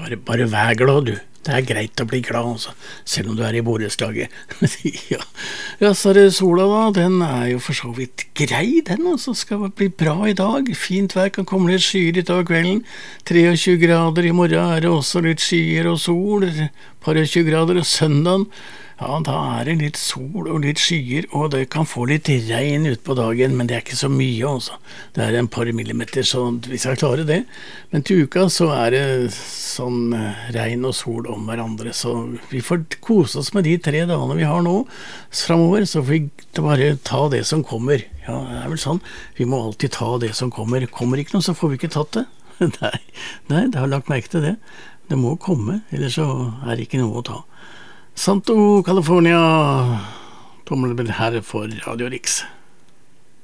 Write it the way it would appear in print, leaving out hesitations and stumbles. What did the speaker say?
Bare vær glad, du. Det greit å bli glad, altså, selv om du I borettslaget. Ja, så det sola da, den jo for så vidt grei, den, altså, skal bli bra I dag. Fint vær, kan komme litt skyer I dag kvelden. 23 grader I morgen det også litt skyer og sol, par og 20 grader, og søndagen, ja, da det litt sol og litt skyer, og det kan få litt regn ut på dagen, men det ikke så mye, altså. Det en par millimeter, så vi skal klare det. Men til uka så det sånn regn og sol om hverandre, så vi får kose oss med de 3 dagene vi har nå fremover, så får vi bare ta det som kommer. Ja, det vel sånn. Vi må alltid ta det som kommer. Kommer ikke noe, så får vi ikke tatt det. Nei, det har lagt merke til det. Det må komme, ellers så det ikke noe å ta. Santo California, tommelbell her for Radio Rix.